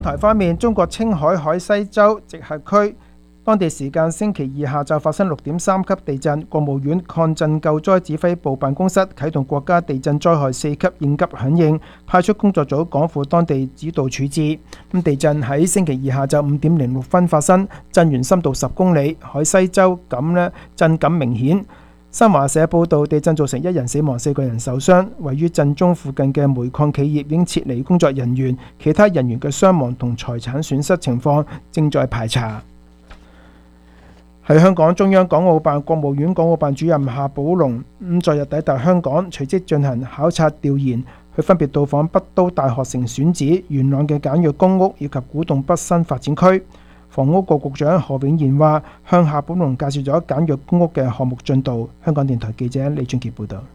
台方面，中國青海海西州直轄區當地時間星期二下晝發生6.3級地震，國務院抗震救災指揮部辦公室啟動國家地震災害4級應急響應，派出工作組趕赴當地指導處置。地震喺星期二下晝5點06分發生，震源深度10公里，海西州震感明顯。新華社報道，地震造成1人死亡，4個人受傷。位於震中附近嘅煤礦企業已經撤離工作人員，其他人員嘅傷亡同財產損失情況正在排查。喺香港，中央港澳辦國務院港澳辦主任夏寶龍昨日抵達香港，隨即進行考察調研，佢分別到訪北都大學城選址、元朗嘅簡約公屋以及古洞北新發展區。房屋局局長何永賢話，向夏寶龍介紹咗簡約公屋嘅項目進度。香港電台記者李俊傑報道。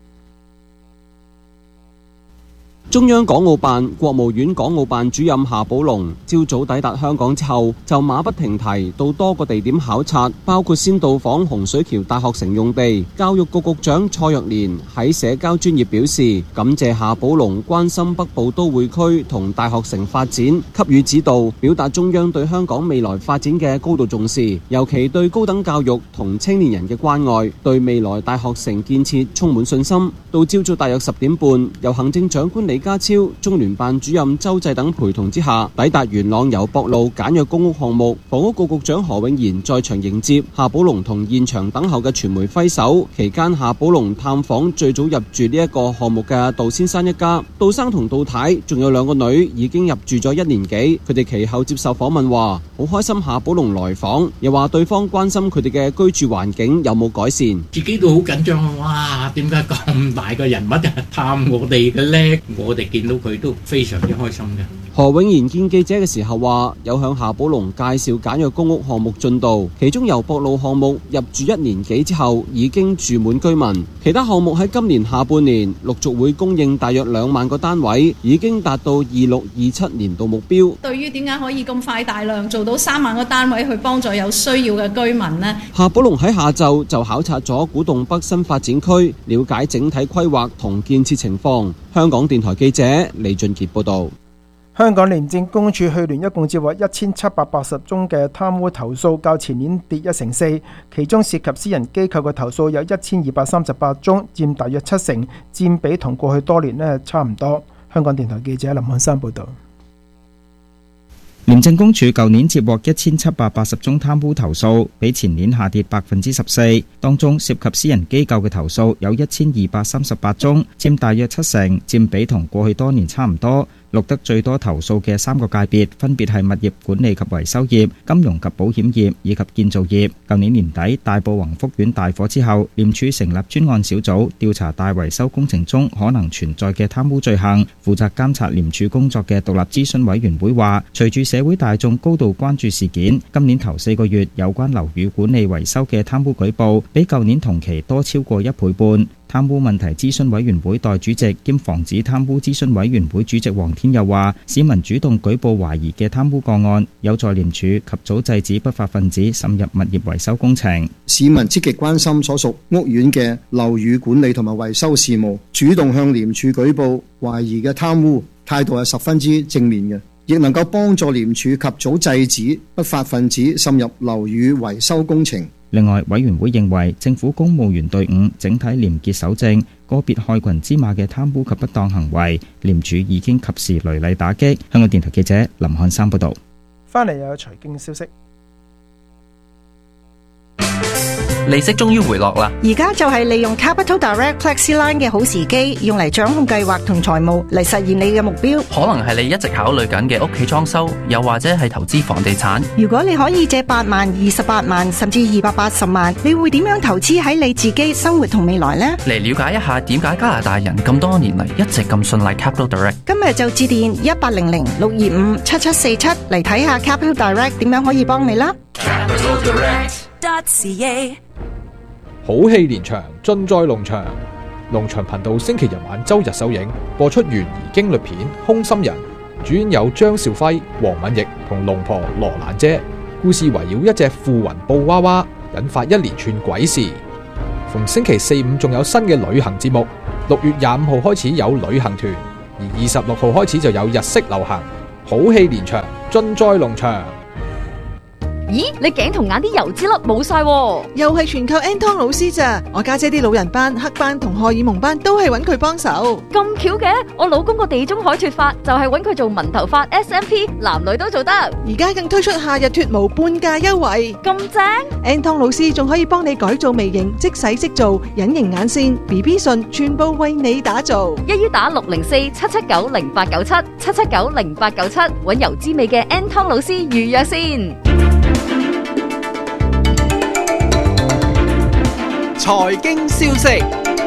中央港澳辦國務院港澳辦主任夏寶龍朝早抵達香港之後，就馬不停蹄到多個地點考察，包括先到訪洪水橋大學城用地。教育局局長蔡若蓮喺社交專頁表示，感謝夏寶龍關心北部都會區同大學城發展，給予指導，表達中央對香港未來發展嘅高度重視，尤其對高等教育同青年人嘅關愛，對未來大學城建設充滿信心。到朝早大約10點半，由行政長官李家超、中聯辦主任周濟等陪同之下，抵達元朗油博路簡約公屋項目。房屋局局長何永賢在場迎接夏寶龍，同現場等候嘅傳媒揮手。期間，夏寶龍探訪最早入住呢一個項目嘅杜先生一家。杜生同杜太仲有2個女已經入住咗1年幾。佢哋其後接受訪問話，好開心夏寶龍來訪，又話對方關心佢哋嘅居住環境有冇改善。 自己都好緊張，哇！點解咁大個人物探我哋嘅呢？我哋見到佢都非常之開心嘅。 何永賢見記者嘅時候話，有向夏寶龍介紹簡約公屋項目進度，其中油博路項目入住1年幾之後已經住滿居民，其他項目喺今年下半年陸續會供應大約2萬個單位，已經達到26-27年度目標。 對於點解可以咁快大量做到3萬個單位去幫助有需要嘅居民呢？ 夏寶龍喺下晝就考察咗古洞北新發展區，了解整體規劃同建設情況。香港電台記者李俊傑報道。 香港廉政公署去年一共接獲1780宗嘅貪污投訴，較前年跌1成4，其中涉及私人機構嘅投訴有1238宗，佔大約7成，佔比同過去多年差唔多。香港電台記者林漢山報道。 廉政公署舊年接獲1780宗貪污投訴，比前年下跌14%，當中涉及私人機構嘅投訴有1238宗，佔大約7成，佔比同過去多年差唔多。錄得最多投訴嘅3個界別分別係物業管理及維修業、金融及保險業以及建造業。舊年年底大埔宏福苑大火之後，廉署成立專案小組調查大維修工程中可能存在嘅貪污罪行。負責監察廉署工作嘅獨立諮詢委員會話，隨住社會大眾高度關注事件，今年頭4個月有關樓宇管理維修嘅貪污舉報比舊年同期多超過1倍半。貪污問題諮詢委員會代主席兼防止貪污諮詢委員會主席黃天佑話，市民主動舉報懷疑嘅貪污個案，有助廉署及早制止不法分子滲入物業維修工程。 市民積極關心所屬屋苑嘅樓宇管理同埋維修事務，主動向廉署舉報懷疑嘅貪污，態度係十分之正面嘅，亦能夠幫助廉署及早制止不法分子滲入樓宇維修工程。 另外，委員會認為政府公務員隊伍整體廉潔守正，個別害群之馬嘅貪污及不當行為，廉署已經及時雷厲打擊。香港電台記者林漢山報導。 翻嚟又有財經消息。 利息終於回落啦！ 而家就係利用 Capital Direct FlexiLine 嘅好時機，用嚟掌控計劃同財務嚟實現你嘅目標。 可能係你一直考慮緊嘅屋企裝修，又或者係投資房地產。 如果你可以借8萬、28萬甚至280萬，你會點樣投資喺你自己生活同未來呢？ 嚟了解一下點解加拿大人咁多年嚟一直咁信賴 Capital Direct。 今日就致電1800-625-7747嚟睇下 Capital Direct 點樣可以幫你啦。 capitaldirect.ca 好戲連場，盡在農場。農場頻道星期日晚周日首映，播出懸疑驚慄片《空心人》，主演有張兆輝、黃敏奕同龍婆羅蘭姐。故事圍繞一隻附雲布娃娃，引發一連串鬼事。逢星期4、5仲有新嘅旅行節目。6月25號開始有旅行團，而26號開始就有日式流行。 好戲連場，盡在龍場。 咦，你頸同眼啲油脂粒冇晒喎， 又係全靠 Anton 老師咋？我家姐啲老人斑、黑斑同荷爾蒙斑都係揾佢幫手。 咁巧嘅，我老公個地中海脫髮就係揾佢做紋頭髮 SMP， 男女都做得。 而家更推出夏日脫毛半價優惠， 咁正 ！Anton 老師仲可以幫你改造眉形，即洗即做，隱形眼線、BB 唇，全部為你打造。 一於打604-779-0897，779-0897，揾油脂美嘅 Anton 老師預約先。 財經消息，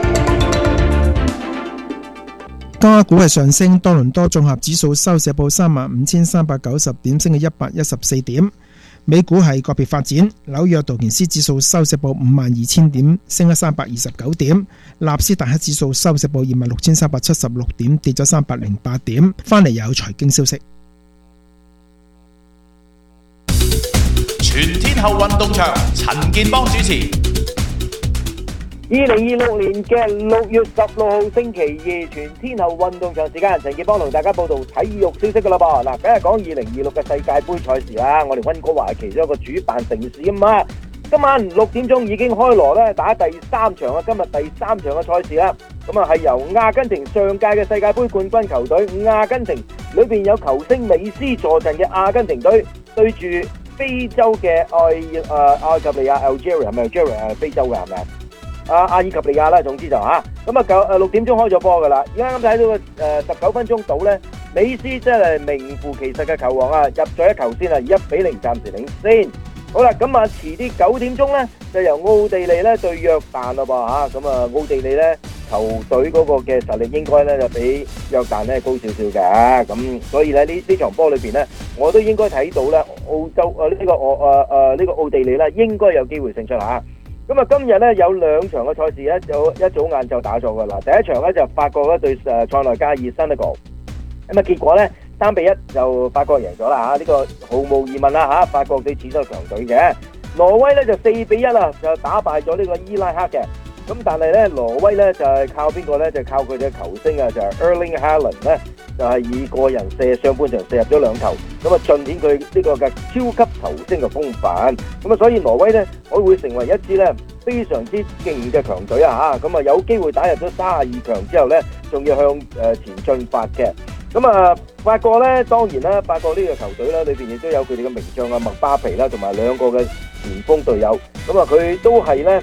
加股係上升，多倫多綜合指數收市報35,390點，升嘅114點。美股係個別發展，紐約道瓊斯指數收市報52,000點，升咗329點。納斯達克指數收市報26,376點，跌咗308點。翻嚟有財經消息。 全天候運動場，陳健邦主持。 2026年嘅6月16號星期二，全天候運動場時間，陳健邦同大家報道體育消息噶啦噃。嗱，今日講2026嘅世界盃賽事啦，我哋溫哥華係其中一個主辦城市啊嘛。今晚6點鐘已經開鑼咧，打第3場啊，今日第3場嘅賽事啦。咁啊係由阿根廷上屆嘅世界盃冠軍球隊阿根廷裏邊有球星美斯坐鎮嘅阿根廷隊對住非洲嘅埃及利亞 Algeria， 係咪 Algeria 非洲嘅係咪啊？阿爾及利亞啦，總之就咁6點鐘開咗波噶啦。而家咁睇到嘅19分鐘到咧，美斯真係名副其實嘅球王啊，入咗一球先啊，1-0暫時領先。好啦，咁啊遲啲9點鐘咧，就由奧地利咧對約旦啦噃嚇。咁啊奧地利咧球隊嗰個嘅實力應該咧就比約旦咧高少少嘅。咁所以咧呢場波裏邊咧，我都應該睇到咧澳洲呢個奧地利咧應該有機會勝出嚇。咁啊，今日咧有2場嘅賽事咧，就一早晏晝打咗噶啦。第一場咧就法國咧對塞內加爾 Senegal， 咁啊結果咧3-1就法國贏咗啦嚇，呢個毫無疑問啦嚇，法國隊始終係強隊嘅。挪威咧就4-1啦，就打敗咗呢個伊拉克嘅。咁但係咧挪威咧就係靠邊個咧？就靠佢嘅球星啊，就係 Erling Haaland 咧，就係以個人射上半場射入咗2球，咁啊盡顯佢呢個嘅超級球星嘅風範。咁啊所以挪威咧，我會成為一支咧非常之勁嘅強隊啊嚇！咁啊有機會打入咗32強之後咧，仲要向前進發嘅。咁啊法國咧當然啦，法國呢個球隊咧裏邊亦都有佢哋嘅名將啊麥巴皮啦，同埋2個嘅前鋒隊友。咁啊佢都係咧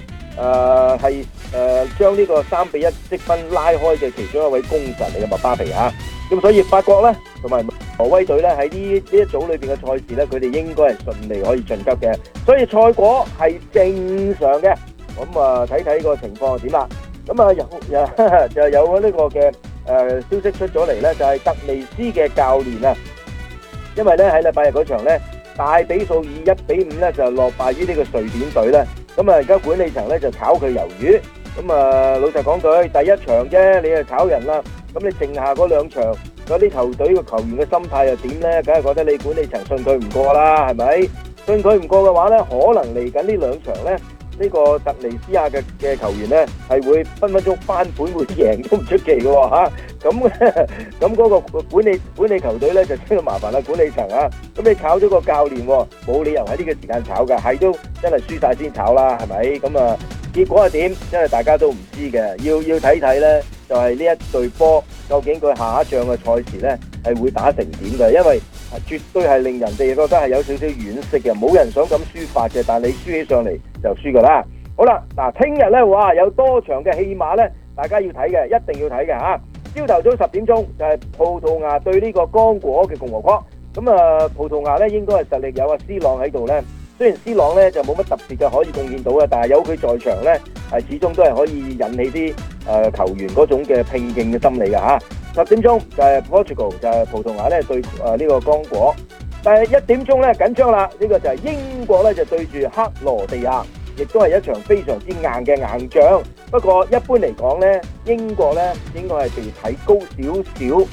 將呢個3-1積分拉開嘅其中一位功臣嚟嘅麥巴皮嚇。咁所以法國咧同埋挪威隊咧喺呢一組裏邊嘅賽事咧，佢哋應該係順利可以晉級嘅，所以賽果係正常嘅。咁啊睇睇個情況係點啦。咁啊就有呢個嘅消息出咗嚟咧，就係特尼斯嘅教練啊，因為咧喺禮拜日嗰場咧大比數以1-5咧就落敗於呢個瑞典隊咧。咁啊而家管理層咧就炒佢魷魚。咁啊老實講句，第一場啫，你就炒人啦。咁你剩下嗰2場，嗰啲球隊嘅球員嘅心態又點咧？梗係覺得你管理層信佢唔過啦，係咪？信佢唔過嘅話咧，可能嚟緊呢2場咧，呢個特尼斯亞嘅球員咧係會分分鐘翻盤會贏都唔出奇嘅喎嚇。咁嗰個管理球隊咧就真係麻煩啦，管理層啊。咁你炒咗個教練，冇理由喺呢個時間炒㗎，係都真係輸晒先炒啦，係咪？咁啊結果係點？真係大家都唔知嘅，要睇睇咧。就係呢一隊波，究竟佢下一仗嘅賽事呢係會打成點嘅？因為絕對係令人哋覺得係有少少惋惜嘅，冇人想咁輸法嘅，但係你輸起上嚟就輸噶啦。好啦，嗱，聽日呢，哇，有多場嘅戲碼呢，大家要睇嘅，一定要睇嘅嚇。朝頭早10點鐘就係葡萄牙對呢個剛果嘅共和國。咁啊，葡萄牙呢應該係實力有阿 C 朗喺度呢。雖然 C 朗咧就冇乜特別嘅可以貢獻到嘅，但係有佢在場咧，始終都係可以引起啲球員嗰種嘅拼勁嘅心理嘅嚇。10點鐘就係 Portugal 就係葡萄牙咧對呢個剛果，但係1點鐘咧緊張啦，呢個就係英國咧就對住克羅地亞，亦都係一場非常之硬嘅硬仗。不過一般嚟講咧，英國咧應該係被睇高少少。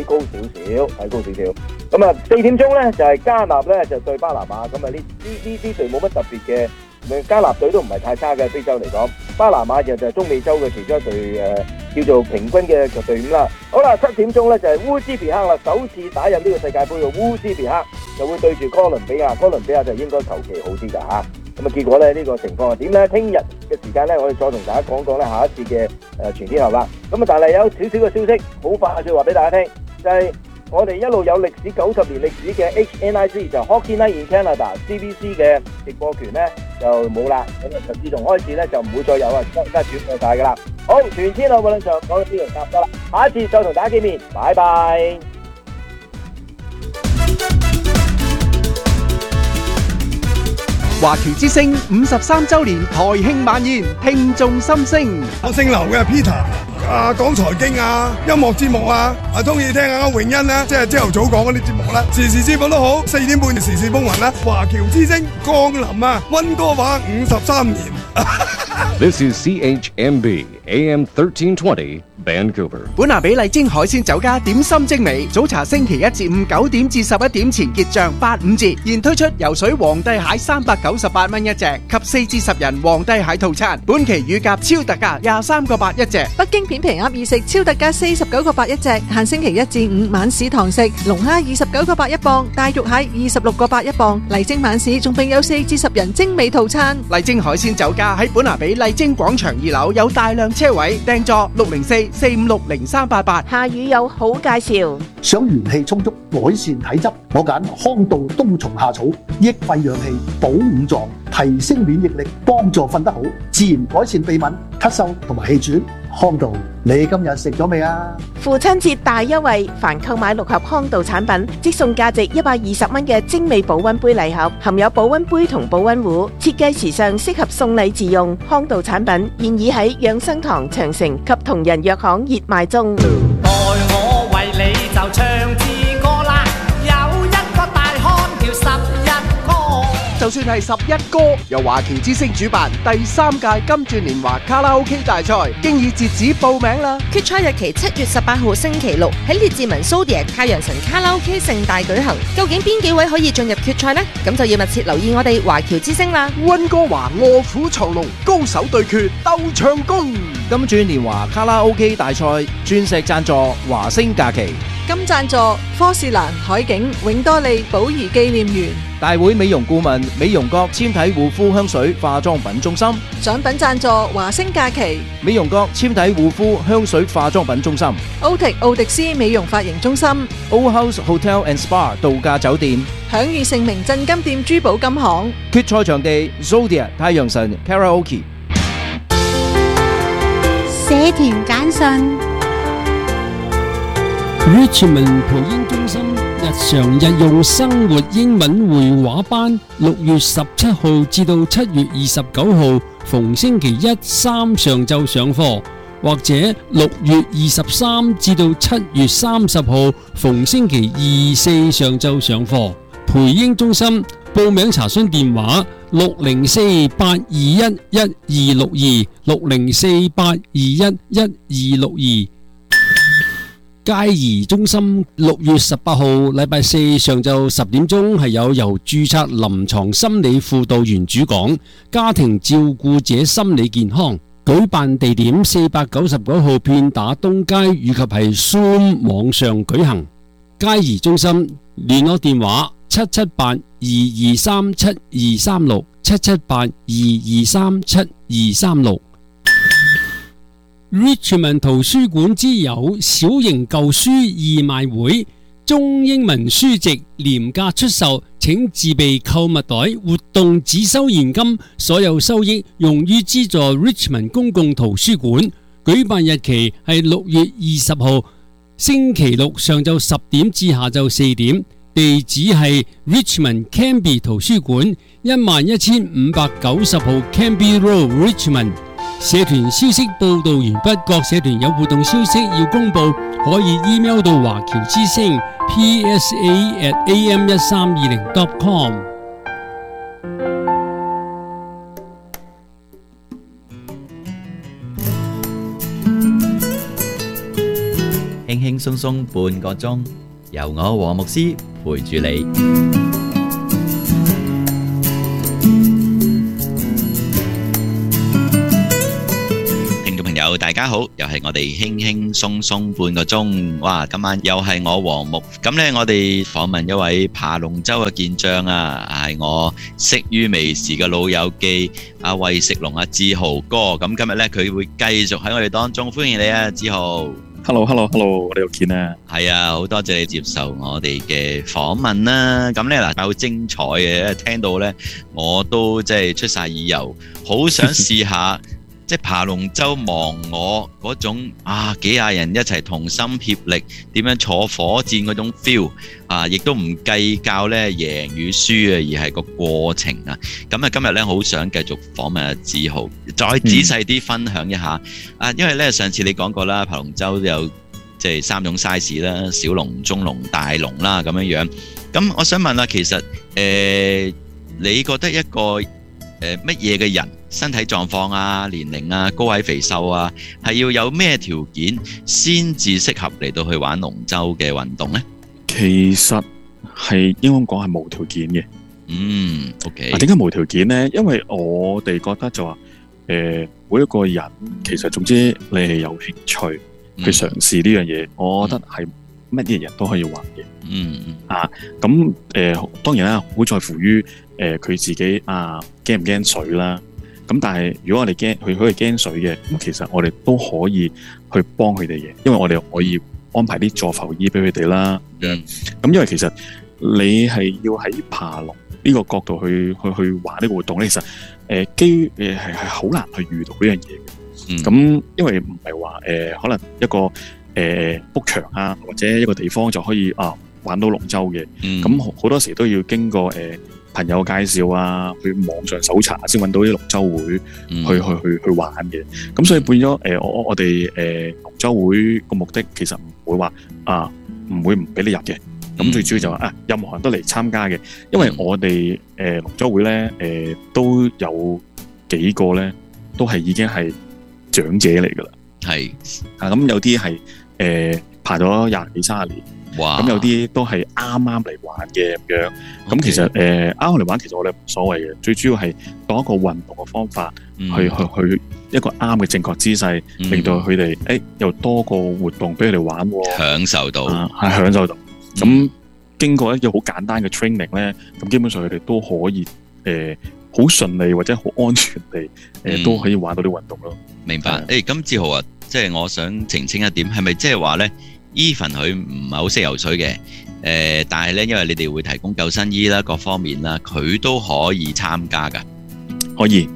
咁啊4點鐘咧就係加納咧就對巴拿馬。咁啊呢隊冇乜特別嘅，加納隊都唔係太差嘅，非洲嚟講。巴拿馬就係中美洲嘅其中一隊叫做平均嘅隊伍啦。好啦，7點鐘咧就係烏茲別克啦，首次打入呢個世界盃嘅烏茲別克就會對住哥倫比亞，哥倫比亞就應該球技好啲㗎嚇。咁啊結果咧呢個情況係點咧？聽日嘅時間咧，我哋再同大家講講咧下一次嘅全天候啦。咁啊，但係有少少嘅消息，好快脆話俾大家聽，就係我哋一路有歷史90年歷史嘅 HNIC 就 Hockey Night in Canada CBC 嘅直播權咧就冇啦。咁啊，自從開始咧就唔會再有啊，而家轉過曬㗎啦。好，全天候運動場講到呢度差唔多啦，下一次再同大家見面，拜拜。 華僑之聲53週年台慶晚宴，聽眾心聲。 我姓劉嘅 Peter，講財經啊、音樂節目啊，中意聽下詠欣啦，即係朝頭早講嗰啲節目啦，時事節目都好，4點半嘅時事風雲啦。華僑之聲降臨啊，溫哥華53年。 This is CHMB AM 1320 Vancouver。 本拿比麗晶海鮮酒家點心精美，早茶星期1至5 9點至11點前結賬85折，現推出游水皇帝蟹398蚊一隻及4至10人皇帝蟹套餐，本期乳鴿超特價23個8一隻， 北京片皮鴨意食超特價49個8一隻，限星期1至5晚市堂食，龍蝦29個8一磅，大肉蟹26個8一磅，麗晶晚市仲並有4至10人精美套餐。 麗晶海鮮酒家喺本拿比麗晶廣場2樓有大量車位，訂座604-456-0388。 下雨有好介紹。 想元氣充足，改善體質，我揀康道冬蟲夏草，益肺養氣，補五臟，提升免疫力，幫助瞓得好，自然改善鼻敏、咳嗽同埋氣喘。康道，你今日食咗未啊？ 父親節大優惠，凡購買6盒康道產品，即送價值120蚊嘅精美保溫杯禮盒，含有保溫杯同保溫壺，設計時尚，適合送禮自用。康道產品現已喺養生堂、長城及同仁藥行熱賣中。 待我為你就唱支歌啦，有一個大漢叫11哥。 就算係11歌，由華僑之聲主辦第3屆金鑽年華卡拉 OK 大賽，經已截止報名啦。 決賽日期7月18號星期六喺列治文 Zodiac 太陽神卡拉 OK 盛大舉行。究竟邊幾位可以進入決賽呢？咁就要密切留意我哋華僑之聲啦。 溫哥華臥虎藏龍，高手對決鬥唱功。 金鑽年華卡拉 OK 大賽鑽石贊助華星假期， 金贊助科士蘭、海景、永多利、寶儀紀念園。 大會美容顧問美容閣纖體護膚香水化妝品中心。 獎品贊助華星假期。 美容閣纖體護膚香水化妝品中心。 奧迪斯美容髮型中心。 O House Hotel and Spa 度假酒店。 享譽盛名鎮金店珠寶金行。 決賽場地 Zodiac 太陽神 Karaoke。 社團簡訊 Richmond 培英中心日常日用生活英文繪畫班6月17號至到7月29號逢星期1、3上晝上課，或者6月23至到7月30號逢星期2、4上晝上課。培英中心報名查詢電話604-821-1262 604-821-1262。佳怡中心6月18號禮拜4上晝10點鐘係有由註冊臨床心理輔導員主講家庭照顧者心理健康，舉辦地點499號片打東街以及係 Zoom 網上舉行。佳怡中心聯絡電話778-223-7236 778-223-7236。Richmond 圖書館之友小型舊書義賣會，中英文書籍廉價出售，請自備購物袋。活動只收現金，所有收益用於資助 Richmond 公共圖書館。舉辦日期係6月20號星期六上晝10點至下晝4點。地址係 Richmond Cambie 圖書館11590號 Cambie Road Richmond。社團消息報道完畢，各社團有活動消息要公布，可以 email 到華僑之聲 psa@am1320.com。 輕輕鬆鬆半個鐘，由我和牧師陪住你。 Hello， 大家好，又係我哋輕輕鬆鬆半個鐘，哇！今晚又係我黃木，咁呢，我哋訪問一位爬龍舟嘅健將啊，係我識於微時嘅老友記阿魏食龍阿志豪哥，咁今日呢，佢會繼續喺我哋當中，歡迎你啊，志豪。 Hello， 我哋又見啦。 係啊，好多謝你接受我哋嘅訪問啦。咁咧嗱，好精彩嘅，聽到咧我都即係出晒耳油，好想試下即係爬龍舟忘我嗰種幾廿人一齊同心協力，點樣坐火箭嗰種 feel 啊，亦都唔計較咧贏與輸啊，而係個過程啊。咁啊，今日咧好想繼續訪問阿志豪，再仔細啲分享一下啊，因為咧上次你講過啦，爬龍舟都有即係3種 size 啦，小龍、中龍、大龍啦咁樣樣。咁我想問啦，其實你覺得一個乜嘢嘅人身體狀況啊、年齡啊、高矮肥瘦啊，係要有咩條件先至適合嚟到去玩龍舟嘅運動呢？ 其實係應該講係無條件嘅。 OK。 點解無條件呢？因為我哋覺得就話每一個人其實總之你係有興趣去嘗試呢樣嘢，我覺得係乜嘢人都可以玩嘅。咁當然啦，好在乎於佢自己驚唔驚水啦。咁但係如果我哋佢係驚水嘅，咁其實我哋都可以去幫佢哋嘅，因為我哋可以安排啲助浮衣俾佢哋啦。咁因為其實你係要喺爬龍呢個角度去玩呢個活動咧，其實機遇係好難去遇到呢樣嘢嘅。咁因為唔係話可能一個book場啊，或者一個地方就可以玩到龍舟嘅。咁好多時都要經過朋友介紹啊，去網上搜查先揾到啲龍舟會去玩嘅。咁所以變咗我哋龍舟會個目的其實唔會話唔會唔俾你入嘅。咁最主要就話任何人都嚟參加嘅，因為我哋龍舟會咧都有幾個咧都係已經係長者嚟噶啦。係咁有啲係爬咗20幾30年。咁有啲都係啱啱嚟玩嘅咁樣，咁其實啱啱嚟玩，其實我哋冇所謂嘅，最主要係當一個運動嘅方法，去一個啱嘅正確姿勢，令到佢哋又多個活動俾佢哋玩， 享受到， 係享受到。咁經過一個好簡單嘅 training 咧，咁基本上佢哋都可以好順利或者好安全地都可以玩到啲運動咯。 明白。咁志豪啊，即係我想澄清一點，係咪即係話咧？Even 佢唔係好識游水嘅，但係咧，因為你哋會提供救生衣啦，各方面啦，佢都可以參加㗎。 可以。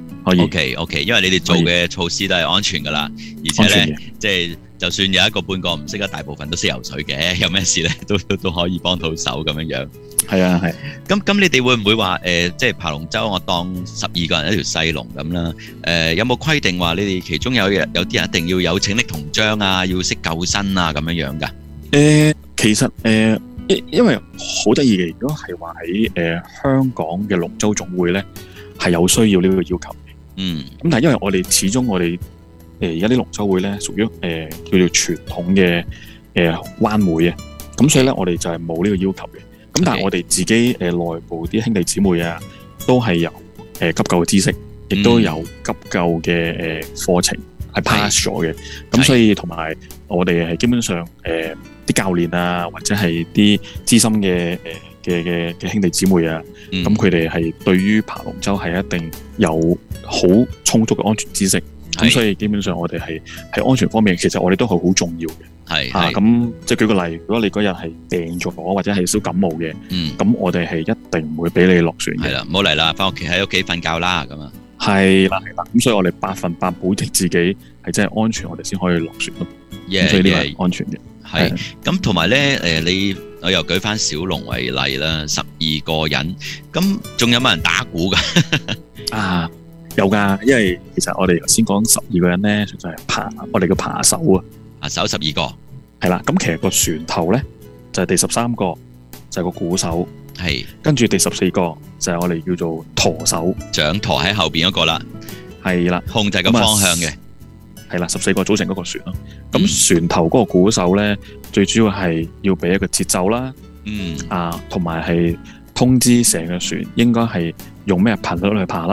OK， 因為你哋做嘅措施都係安全㗎啦，而且咧，即係就算有一個半個唔識得，大部分都識游水嘅，有咩事咧都可以幫到手咁樣樣。 係啊，係。 咁你哋會唔會話即係爬龍舟，我當12個人一條細龍咁啦？有冇規定話你哋其中有啲人一定要有拯溺銅章啊，要識救生啊咁樣樣㗎？ 其實因為好得意嘅，如果係話喺香港嘅龍舟總會咧，係有需要呢個要求嘅。咁但係因為我哋始終我哋而家啲龍舟會咧屬於叫做傳統嘅灣會啊，咁所以咧我哋就係冇呢個要求嘅。咁但係我哋自己內部啲兄弟姊妹啊，都係有急救嘅知識，亦都有急救嘅課程係 pass 咗嘅。咁所以同埋我哋係基本上啲教練啊，或者係啲資深嘅兄弟姊妹啊，咁佢哋係對於爬龍舟係一定有好充足嘅安全知識。咁所以基本上我哋係喺安全方面，其實我哋都係好重要嘅。咁即係舉個例，如果你嗰日係病咗或者係少感冒嘅，咁我哋係一定唔會俾你落船嘅。 係啦，唔好嚟啦，翻屋企喺屋企瞓覺啦咁啊。 係啦，咁所以我哋100%保證自己係真係安全，我哋先可以落船咯。所以呢個係安全嘅。 係咁，同埋咧我又舉翻小龍為例啦，12個人，咁仲有冇人打鼓㗎？ 有噶，因為其實我哋頭先講12個人咧，就係我哋嘅扒手啊。 扒手12個， 係啦。咁其實個船頭咧就係第13個，就係個鼓手。 係。跟住第14個就係我哋叫做舵手， 掌舵喺後邊嗰個啦。 係啦， 控制個方向嘅。 係啦，14個組成嗰個船咯。咁船頭嗰個鼓手咧，最主要係要俾一個節奏啦。同埋係通知成個船應該係用咩頻率去爬啦。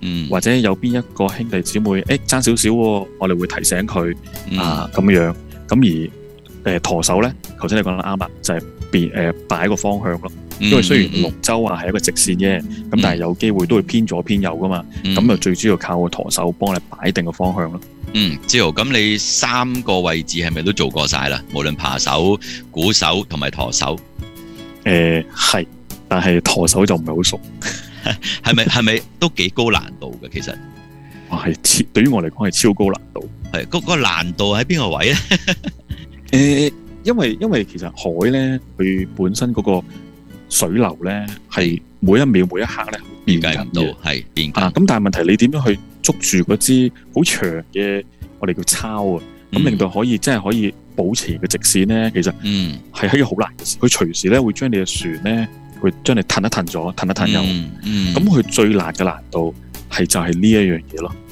或者有邊一個兄弟姊妹爭少少喎，我哋會提醒佢咁樣。咁而舵手咧，頭先你講得啱啦，就係擺個方向咯。因為雖然龍舟係一個直線啫，咁但係有機會都會偏左偏右噶嘛。咁就最主要靠個舵手幫你擺定個方向咯。 志豪，咁你3個位置係咪都做過晒啦？無論扒手、鼓手同埋舵手。 係，但係舵手就唔係好熟。 係咪都幾高難度嘅？其實， 係對於我嚟講係超高難度。 係嗰個難度喺邊個位咧？ 因為其實海咧，佢本身嗰個水流咧係每一秒每一刻咧變緊嘅， 係變緊。 咁但係問題你點樣去捉住嗰支好長嘅我哋叫抄啊？咁令到可以真係可以保持個直線咧，其實係一個好難嘅事。佢隨時咧會將你嘅船咧，會將你褪一褪咗，褪一褪右。咁佢最難嘅難度係就係呢一樣嘢咯。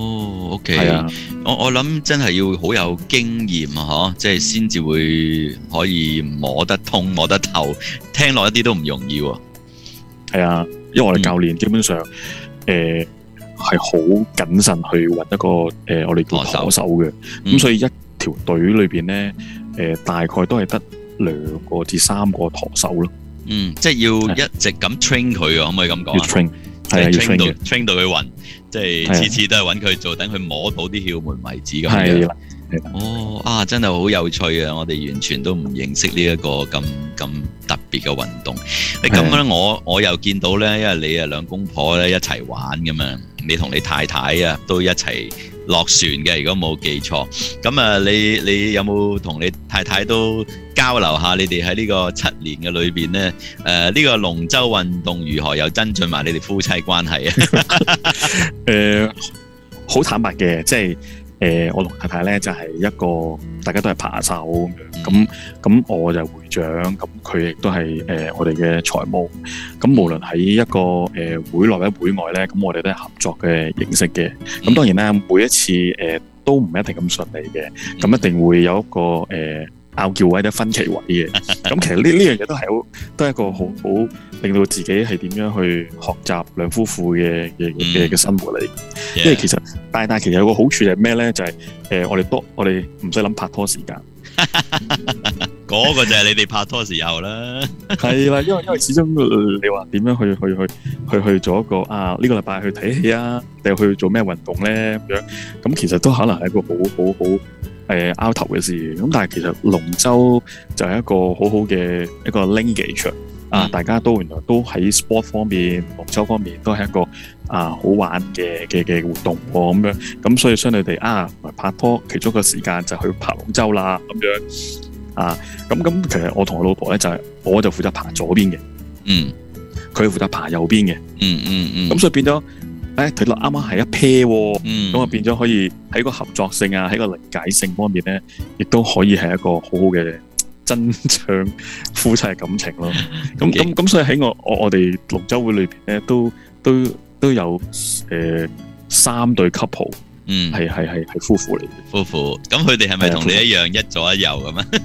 OK， 係啊， 我諗真係要好有經驗啊，即係先至會可以摸得通、摸得透。聽落一啲都唔容易喎。 係啊，因為我哋教練基本上係好謹慎去揾一個我哋叫舵手嘅。咁所以一條隊裏邊咧，大概都係得2個至3個舵手咯。 即係要一直咁 train 佢啊，可唔可以咁講啊？ 要 train， 係啊，要 train 嘅 ，train 到佢暈，即係次次都係揾佢做，等佢摸到啲竅門為止咁樣。 係啦， 真係好有趣啊！我哋完全都唔認識呢一個咁特別嘅運動。咁咧，我又見到咧，因為你啊兩公婆咧一齊玩㗎嘛，你同你太太啊都一齊落船嘅，如果冇記錯。咁啊，你有冇同你太太都交流下你哋喺呢個7年嘅裏邊咧？呢個龍舟運動如何又增進埋你哋夫妻關係啊？ 好坦白嘅，即係我同太太咧就係一個大家都係扒手咁我就係會長，咁佢亦都係我哋嘅財務。咁無論喺一個會內或者會外咧，咁我哋都係合作嘅形式嘅。咁當然啦，每一次都唔一定咁順利嘅，咁一定會有一個拗撬位或者分歧位嘅。咁其實呢樣嘢都係一個好令到自己係點樣去學習兩夫婦嘅生活嚟。因為其實但其實有個好處係咩咧？就係我哋唔使諗拍拖時間。 嗰個就係你哋拍拖時候啦。 係啦，因為始終你話點樣去做一個呢個禮拜去睇戲啊，定去做咩運動咧咁樣？咁其實都可能係一個好拗頭嘅事。咁但係其實龍舟就係一個好好嘅一個 linkage 大家都原來都喺 sport 方面、龍舟方面都係一個好玩嘅活動咁樣。咁所以相對地拍拖其中一個時間就去爬龍舟啦咁樣。咁其實我同我老婆咧我就負責爬左邊嘅，佢負責爬右邊嘅，咁所以變咗佢啱啱係一 pair 喎，咁啊變咗可以喺個合作性喺個理解性方面咧，亦都可以係一個好好嘅增強夫妻嘅感情咯。咁所以喺我哋龍舟會裏邊咧，都有3對 couple。係夫婦嚟嘅。 夫婦，咁佢哋係咪同你一樣一左一右咁啊？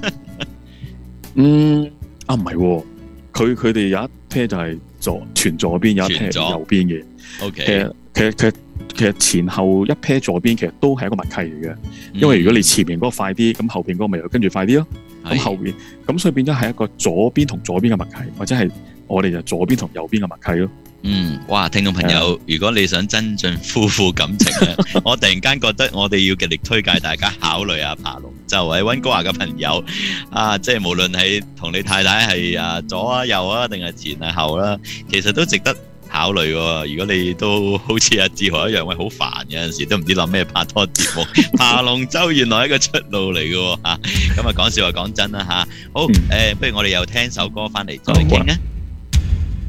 唔係喎，佢哋有一 pair 就係全左邊，有一 pair 右邊嘅。 OK， 其實前後一 pair 左邊其實都係一個默契嚟嘅，因為如果你前面嗰個快啲，咁後邊嗰個咪又跟住快啲咯。咁後邊，咁所以變咗係一個左邊同左邊嘅默契，或者係我哋就左邊同右邊嘅默契咯。 哇！聽眾朋友，如果你想增進夫婦感情咧，我突然間覺得我哋要極力推介大家考慮下爬龍舟。喺溫哥華嘅朋友即係無論係同你太太係左右定係前後啦，其實都值得考慮喎。如果你都好似阿志豪一樣，好煩，有陣時都唔知諗咩拍拖節目，爬龍舟原來係一個出路嚟嘅喎。咁講笑話講真啦好，不如我哋又聽首歌翻嚟再傾啊。